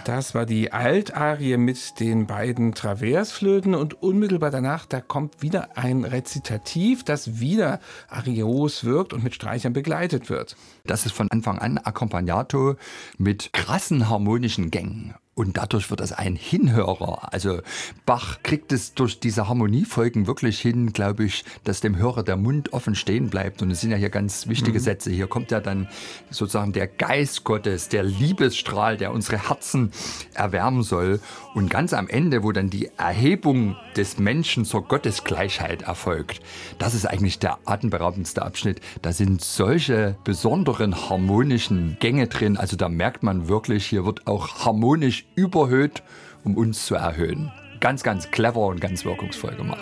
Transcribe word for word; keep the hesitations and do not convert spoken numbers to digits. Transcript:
Das war die Altarie mit den beiden Traversflöten und unmittelbar danach, da kommt wieder ein Rezitativ, das wieder arios wirkt und mit Streichern begleitet wird. Das ist von Anfang an Accompagnato mit krassen harmonischen Gängen. Und dadurch wird es ein Hinhörer. Also Bach kriegt es durch diese Harmoniefolgen wirklich hin, glaube ich, dass dem Hörer der Mund offen stehen bleibt. Und es sind ja hier ganz wichtige mhm. Sätze. Hier kommt ja dann sozusagen der Geist Gottes, der Liebesstrahl, der unsere Herzen erwärmen soll. Und ganz am Ende, wo dann die Erhebung des Menschen zur Gottesgleichheit erfolgt, das ist eigentlich der atemberaubendste Abschnitt. Da sind solche besonderen harmonischen Gänge drin. Also da merkt man wirklich, hier wird auch harmonisch überhöht, um uns zu erhöhen. Ganz, ganz clever und ganz wirkungsvoll gemacht.